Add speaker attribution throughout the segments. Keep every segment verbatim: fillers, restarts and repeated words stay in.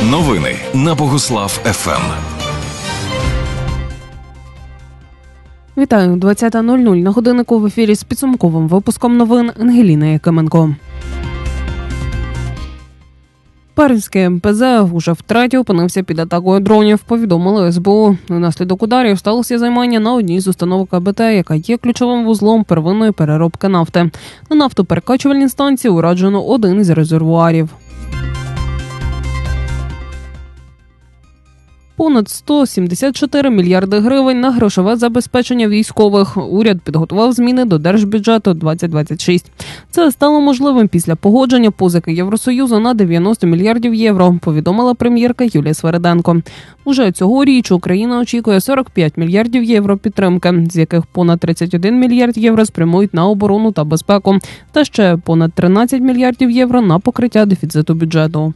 Speaker 1: Новини на Богуслав еф ем.
Speaker 2: Вітаю, двадцята нуль нуль на годиннику, в ефірі з підсумковим випуском новин Ангеліна Якименко. Пермський ем пе зет уже втретє опинився під атакою дронів, повідомили ес бе у. Внаслідок ударів сталося займання на одній з установок ка бе те, яка є ключовим вузлом первинної переробки нафти. На нафтоперекачувальній станції уражено один із резервуарів. Понад сто сімдесят чотири мільярди гривень на грошове забезпечення військових. Уряд підготував зміни до Держбюджету двадцять двадцять шість. Це стало можливим після погодження позики Євросоюзу на дев'яносто мільярдів євро, повідомила прем'єрка Юлія Свериденко. Уже цьогоріч Україна очікує сорок п'ять мільярдів євро підтримки, з яких понад тридцять один мільярд євро спрямують на оборону та безпеку, та ще понад тринадцять мільярдів євро на покриття дефіциту бюджету.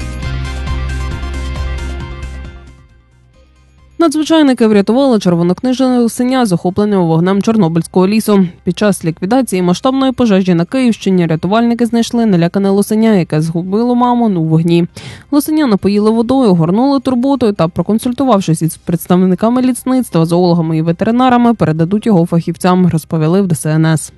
Speaker 2: Надзвичайники врятували червонокнижне лисеня, захопленого вогнем Чорнобильського лісу. Під час ліквідації масштабної пожежі на Київщині рятувальники знайшли налякане лисеня, яке згубило маму у вогні. Лисеня напоїли водою, горнули турботою та, проконсультувавшись із представниками лісництва, зоологами і ветеринарами, передадуть його фахівцям, розповіли в де ес ен ес.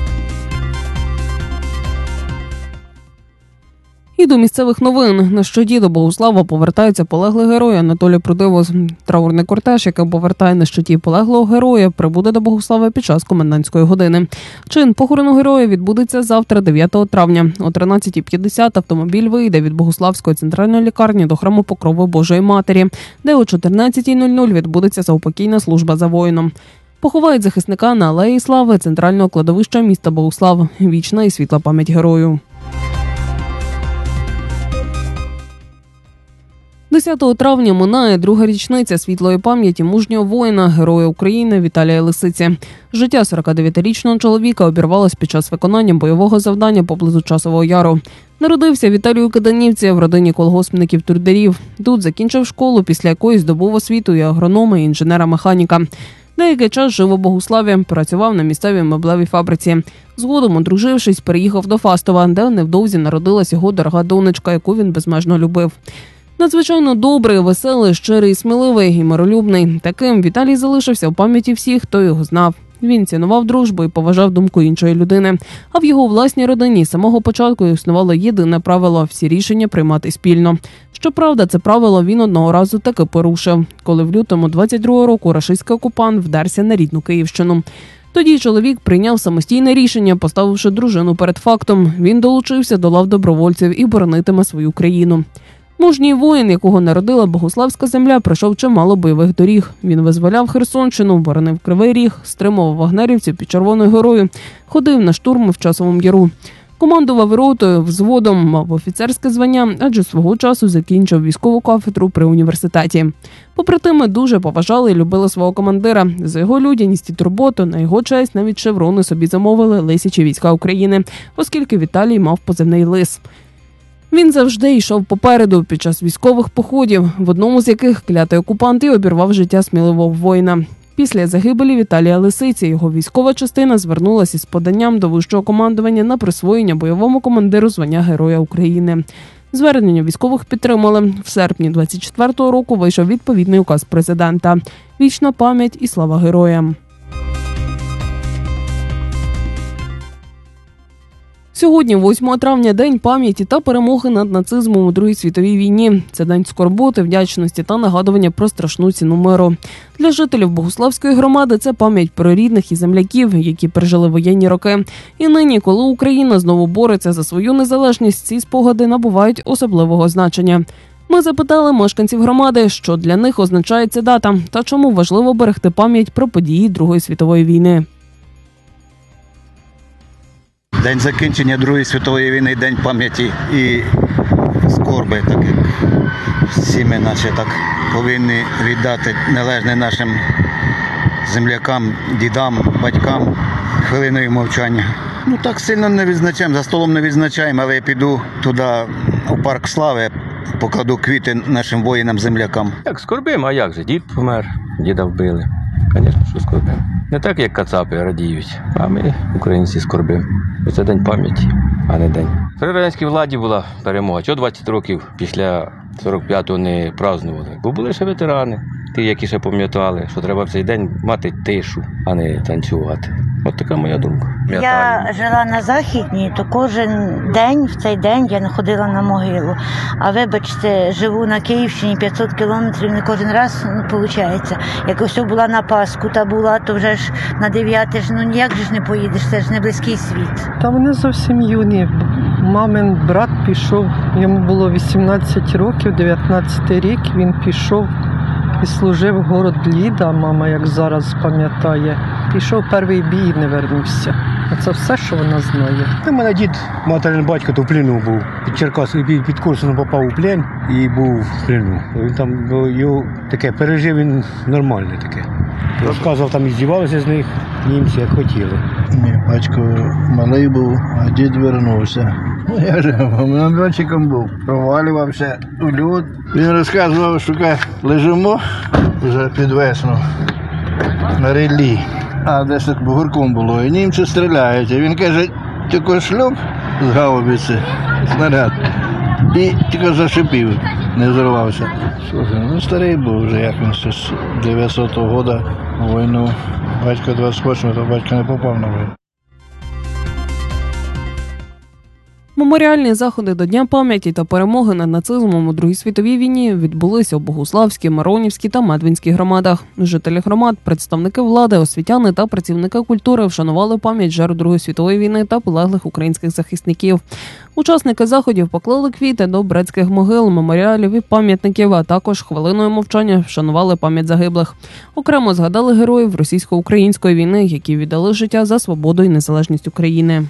Speaker 2: І до місцевих новин. На щоді до Богуслава повертається полеглий герой Анатолій Прудивос. Траурний кортеж, який повертає на щиті полеглого героя, прибуде до Богуслава під час комендантської години. Чин похорону героя відбудеться завтра, дев'ятого травня. О тринадцятій п'ятдесят автомобіль вийде від Богуславської центральної лікарні до храму Покрови Божої Матері, де о чотирнадцятій нуль нуль відбудеться заупокійна служба за воїном. Поховають захисника на Алеї Слави центрального кладовища міста Богуслав. Вічна і світла пам'ять герою. десятого травня минає друга річниця світлої пам'яті мужнього воїна, героя України Віталія Лисиці. Життя сорокадев'ятирічного чоловіка обірвалось під час виконання бойового завдання поблизу Часового Яру. Народився Віталій у Киданівці в родині колгоспників-трудерів. Тут закінчив школу, після якої здобув освіту і агронома, і інженера-механіка. Деякий час жив у Богуславі, працював на місцевій меблевій фабриці. Згодом, одружившись, переїхав до Фастова, де невдовзі народилась його дорога донечка, яку він безмежно любив. Надзвичайно добрий, веселий, щирий, сміливий і миролюбний. Таким Віталій залишився в пам'яті всіх, хто його знав. Він цінував дружбу і поважав думку іншої людини. А в його власній родині з самого початку існувало єдине правило – всі рішення приймати спільно. Щоправда, це правило він одного разу таки порушив, коли в лютому двадцять другого року рашистський окупант вдерся на рідну Київщину. Тоді чоловік прийняв самостійне рішення, поставивши дружину перед фактом. Він долучився до лав добровольців і боронитиме свою країну. Мужній воїн, якого народила Богуславська земля, пройшов чимало бойових доріг. Він визволяв Херсонщину, боронив Кривий Ріг, стримував вагнерівців під Червоною горою, ходив на штурми в Часовому Яру. Командував ротою, взводом, мав офіцерське звання, адже свого часу закінчив військову кафедру при університеті. Попри те, ми дуже поважали і любили свого командира. За його людяність і турботу, на його честь навіть шеврони собі замовили Лисячі війська України, оскільки Віталій мав позивний «Лис». Він завжди йшов попереду під час військових походів, в одному з яких клятий окупант і обірвав життя сміливого воїна. Після загибелі Віталія Лисиці його військова частина звернулася із поданням до вищого командування на присвоєння бойовому командиру звання Героя України. Звернення військових підтримали. В серпні двадцять четвертого року вийшов відповідний указ президента. Вічна пам'ять і слава героям. Сьогодні, восьмого травня, День пам'яті та перемоги над нацизмом у Другій світовій війні. Це день скорботи, вдячності та нагадування про страшну ціну миру. Для жителів Богуславської громади це пам'ять про рідних і земляків, які пережили воєнні роки. І нині, коли Україна знову бореться за свою незалежність, ці спогади набувають особливого значення. Ми запитали мешканців громади, що для них означає ця дата та чому важливо берегти пам'ять про події Другої світової війни.
Speaker 3: День закінчення Другої світової війни, день пам'яті і скорби, так як всі ми наче так повинні віддати належне нашим землякам, дідам, батькам хвилиною мовчання. Ну так сильно не відзначаємо, за столом не відзначаємо, але я піду туди, у парк Слави, покладу квіти нашим воїнам-землякам.
Speaker 4: Як скорбимо, а як же? Дід помер, діда вбили. Звісно, що скорбимо. Не так, як кацапи радіють, а ми, українці, скорбимо. Це день пам'яті, а не день. При радянській владі була перемога. Чого двадцять років після сорок п'ятого не празднували. Бо були ще ветерани, ті, які ще пам'ятали, що треба в цей день мати тишу, а не танцювати. От така моя думка.
Speaker 5: Я жила на Західній, то кожен день, в цей день я не ходила на могилу. А вибачте, живу на Київщині, п'ятсот кілометрів, не кожен раз, ну, виходить. Як ось була на Пасху, та була, то вже ж на дев'яте, ж, ну ніяк же ж не поїдеш, це ж не близький світ.
Speaker 6: Та вони зовсім юні. Мамин брат пішов, йому було вісімнадцять років, дев'ятнадцятий рік, він пішов і служив город Ліда, мама, як зараз пам'ятає. Пішов перший бій і не вернувся. А це все, що вона знає.
Speaker 7: У мене дід, материн батько, то в плену був. Під Черкасом, під, під Корсуном попав у плен і був в плену. Він там, його таке, пережив він нормальне таке. Розказував, там і здівалися з них німці, як хотіли.
Speaker 8: Мій батько малий був, а дід вернувся. Я ж мальчиком був, провалювався у лід. Він розказував, що лежимо вже під весну на ріллі, а десь так бугорком було, і німці стріляють. І він каже, тільки шлюб з гаубиці, снаряд, і тільки зашипів, не взорвався. Слухай, ну старий був вже, як він з дев'ятсотого року у війну. Батько двадцять восьмого, то батько не попав на війну.
Speaker 2: Меморіальні заходи до Дня пам'яті та перемоги над нацизмом у Другій світовій війні відбулися у Богуславській, Миронівській та Медвинській громадах. Жителі громад, представники влади, освітяни та працівники культури вшанували пам'ять жертв Другої світової війни та полеглих українських захисників. Учасники заходів поклали квіти до братських могил, меморіалів і пам'ятників, а також хвилиною мовчання вшанували пам'ять загиблих. Окремо згадали героїв російсько-української війни, які віддали життя за свободу і незалежність України.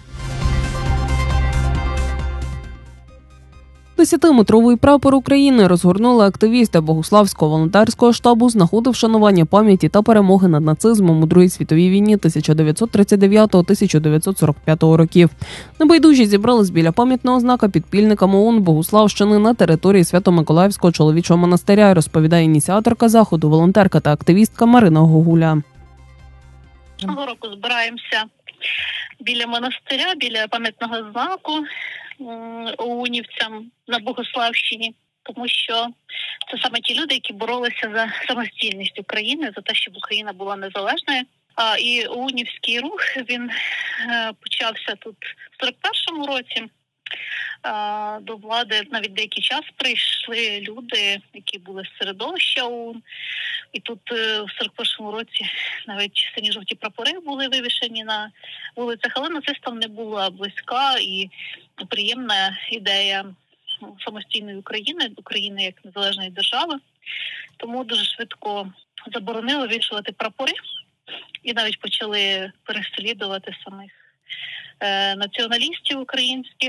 Speaker 2: Десятиметровий прапор України розгорнули активісти Богуславського волонтерського штабу з нагоди вшанування пам'яті та перемоги над нацизмом у Другій світовій війні тисяча дев'ятсот тридцять дев'ятого - тисяча дев'ятсот сорок п'ятого років. Небайдужі зібрались біля пам'ятного знака підпільникам ОУН Богуславщини на території Свято-Миколаївського чоловічого монастиря, розповідає ініціаторка заходу, волонтерка та активістка Марина Гогуля.
Speaker 9: Цього року збираємося біля монастиря, біля пам'ятного знаку оунівцям на Богуславщині, тому що це саме ті люди, які боролися за самостійність України, за те, щоб Україна була незалежною. А і оунівський рух, він почався тут в сорок першому році. До влади навіть деякий час прийшли люди, які були з середовища ОУН. І тут в сорок першому році навіть сині-жовті прапори були вивішені на вулицях, але нацистам не була близька і приємна ідея самостійної України, України як незалежної держави. Тому дуже швидко заборонили вішувати прапори і навіть почали переслідувати самих е, націоналістів українських.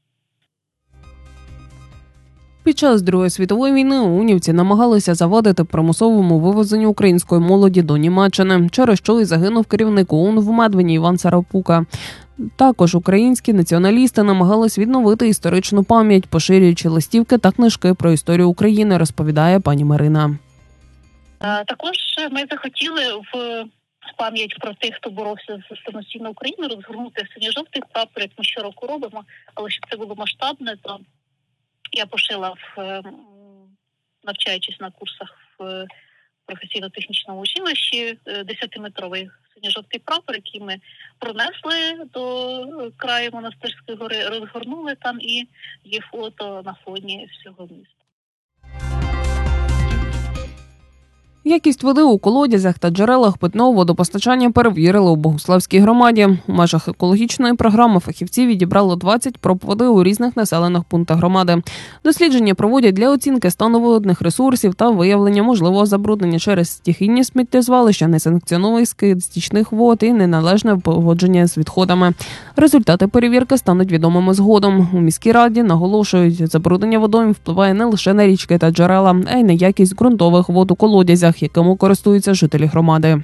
Speaker 2: Під час Другої світової війни оунівці намагалися завадити примусовому вивезенню української молоді до Німеччини, через що і загинув керівник ОУН в Медвині Іван Сарапука. Також українські націоналісти намагались відновити історичну пам'ять, поширюючи листівки та книжки про історію України, розповідає пані Марина.
Speaker 9: Також ми захотіли в пам'ять про тих, хто боровся за самостійну Україну, розгорнути синьо-жовтий прапор, як ми щороку робимо, але щоб це було масштабне, то я пошила, в, навчаючись на курсах в професійно-технічному училищі, десятиметровий синьо-жовтий прапор, який ми пронесли до краю Монастирської гори, розгорнули там, і є фото на фоні всього міста.
Speaker 2: Якість води у колодязях та джерелах питного водопостачання перевірили у Богуславській громаді. У межах екологічної програми фахівці відібрали двадцять проб води у різних населених пунктах громади. Дослідження проводять для оцінки стану водних ресурсів та виявлення можливого забруднення через стихійні сміттєзвалища, несанкціонований скид стічних вод і неналежне поводження з відходами. Результати перевірки стануть відомими згодом. У міській раді наголошують, забруднення водойм впливає не лише на річки та джерела, а й на якість ґрунтових вод у колодязях, якими користуються жителі громади.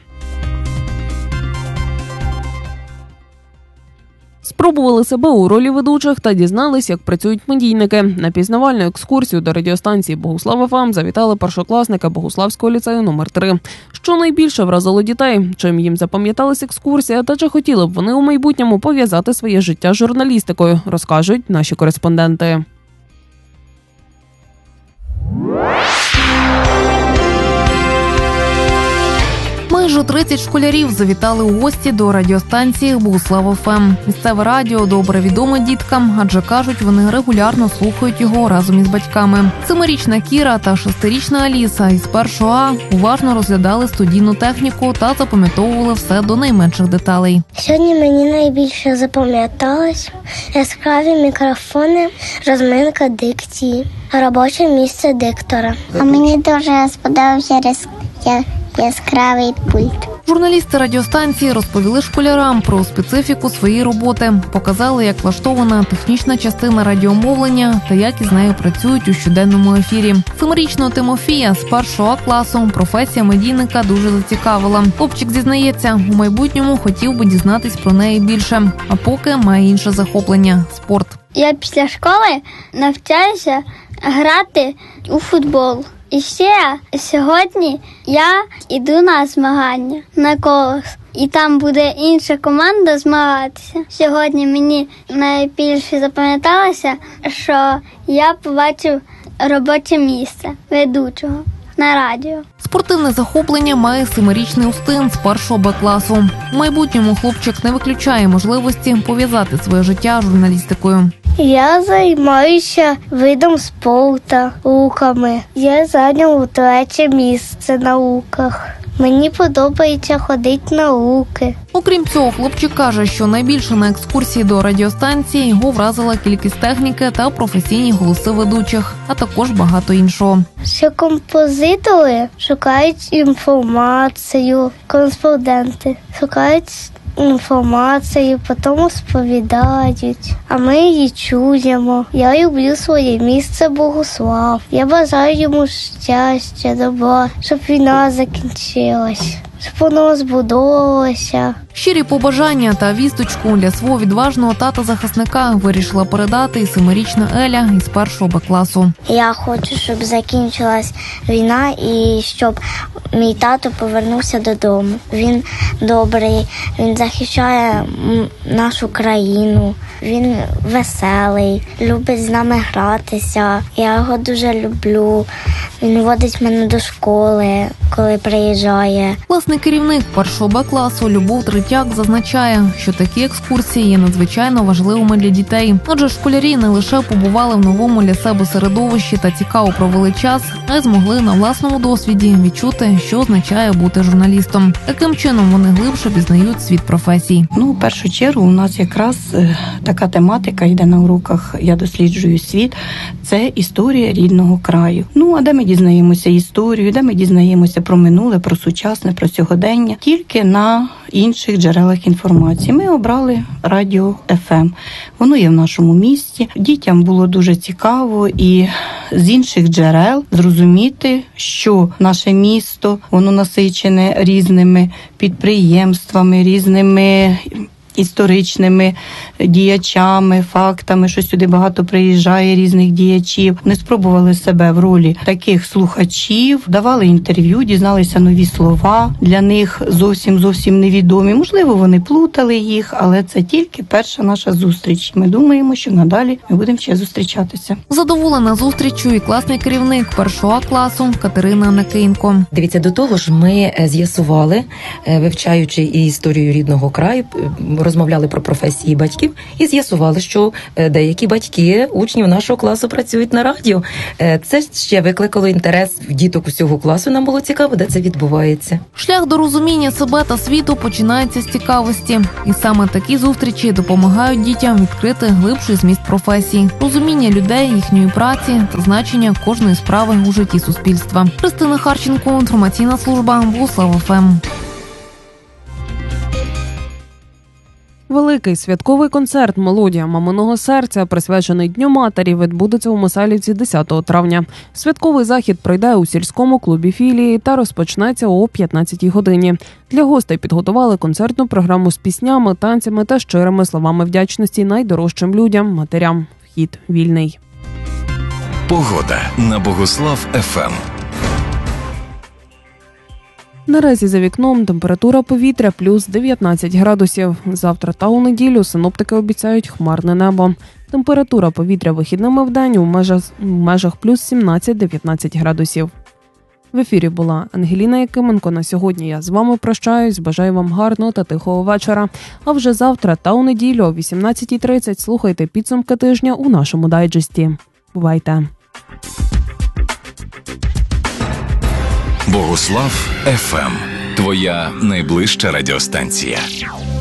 Speaker 2: Спробували себе у ролі ведучих та дізнались, як працюють медійники. На пізнавальну екскурсію до радіостанції Богуслав ФМ завітали першокласники Богуславського ліцею номер три. Що найбільше вразило дітей, чим їм запам'яталась екскурсія та чи хотіли б вони у майбутньому пов'язати своє життя з журналістикою, розкажуть наші кореспонденти.
Speaker 10: Майже тридцять школярів завітали у гості до радіостанції Богуслав еф ем. Місцеве радіо добре відоме діткам, адже кажуть, вони регулярно слухають його разом із батьками. Семирічна Кіра та шестирічна Аліса із першого А уважно розглядали студійну техніку та запам'ятовували все до найменших деталей.
Speaker 11: Сьогодні мені найбільше запам'яталось яскраві мікрофони, розминка дикції, робоче місце диктора.
Speaker 12: А мені дуже сподобався яскравий пульт.
Speaker 10: Журналісти радіостанції розповіли школярам про специфіку своєї роботи, показали, як влаштована технічна частина радіомовлення та як із нею працюють у щоденному ефірі. Семирічного Тимофія з першого А класу професія медійника дуже зацікавила. Хлопчик зізнається, у майбутньому хотів би дізнатись про неї більше, а поки має інше захоплення – спорт.
Speaker 12: Я після школи навчаюся грати у футбол. І ще сьогодні я йду на змагання, на колос. І там буде інша команда змагатися. Сьогодні мені найбільше запам'яталося, що я побачив робоче місце ведучого на радіо.
Speaker 10: Спортивне захоплення має семирічний Устин з першого Б класу. У майбутньому хлопчик не виключає можливості пов'язати своє життя з журналістикою.
Speaker 11: Я займаюся видом спорту, руками. Я зайняв третє місце на руках. Мені подобається ходити на руки.
Speaker 10: Окрім цього, хлопчик каже, що найбільше на екскурсії до радіостанції його вразила кількість техніки та професійні голоси ведучих, а також багато іншого.
Speaker 11: Що композитори шукають інформацію, кореспонденти шукають інформацію, потім розповідають, а ми її чуємо. Я люблю своє місце Богуслав. Я бажаю йому щастя, добра, щоб війна закінчилась, щоб воно збудовувалося.
Speaker 10: Щирі побажання та вісточку для свого відважного тата-захисника вирішила передати і семирічна Еля із першого Б класу.
Speaker 11: Я хочу, щоб закінчилась війна і щоб мій тато повернувся додому. Він добрий, він захищає нашу країну, він веселий, любить з нами гратися. Я його дуже люблю. Він водить мене до школи, коли приїжджає.
Speaker 10: Власний керівник першого Б класу Любов Третяк зазначає, що такі екскурсії є надзвичайно важливими для дітей. Адже школярі не лише побували в новому для себе середовищі та цікаво провели час, а й змогли на власному досвіді відчути, що означає бути журналістом. Таким чином вони глибше пізнають світ професій.
Speaker 13: Ну, в першу чергу у нас якраз така тематика йде на уроках «Я досліджую світ» – це історія рідного краю. Ну, а де ми дізнаємося історію, де ми дізнаємося про минуле, про сучасне, про сьогодення, тільки на інших джерелах інформації. Ми обрали радіо еф ем. Воно є в нашому місті. Дітям було дуже цікаво і з інших джерел зрозуміти, що наше місто, воно насичене різними підприємствами, різними історичними діячами, фактами, що сюди багато приїжджає різних діячів. Вони спробували себе в ролі таких слухачів, давали інтерв'ю, дізналися нові слова, для них зовсім-зовсім невідомі. Можливо, вони плутали їх, але це тільки перша наша зустріч. Ми думаємо, що надалі ми будемо ще зустрічатися.
Speaker 10: Задоволена зустрічю і класний керівник першого А класу Катерина Накинько.
Speaker 14: Дивіться, до того ж ми з'ясували, вивчаючи і історію рідного краю, розмовляли про професії батьків і з'ясували, що деякі батьки учнів нашого класу працюють на радіо. Це ще викликало інтерес в діток усього класу. Нам було цікаво, де це відбувається.
Speaker 10: Шлях до розуміння себе та світу починається з цікавості. І саме такі зустрічі допомагають дітям відкрити глибший зміст професії, розуміння людей, їхньої праці та значення кожної справи у житті суспільства. Христина Харченко, інформаційна служба Богуслав еф ем.
Speaker 2: Великий святковий концерт «Мелодія маминого серця», присвячений Дню матері, відбудеться у Мосайлівці десятого травня. Святковий захід пройде у сільському клубі філії та розпочнеться о п'ятнадцятій годині. Для гостей підготували концертну програму з піснями, танцями та щирими словами вдячності найдорожчим людям – матерям. Вхід вільний.
Speaker 1: Погода на Богуслав еф ем.
Speaker 2: Наразі за вікном температура повітря плюс дев'ятнадцять градусів. Завтра та у неділю синоптики обіцяють хмарне небо. Температура повітря вихідними вдень у межах, у межах плюс сімнадцять-дев'ятнадцять градусів. В ефірі була Ангеліна Якименко. На сьогодні я з вами прощаюсь. Бажаю вам гарного та тихого вечора. А вже завтра та у неділю о вісімнадцятій тридцять слухайте підсумки тижня у нашому дайджесті. Бувайте!
Speaker 1: Богослав еф ем. Твоя найближча радіостанція.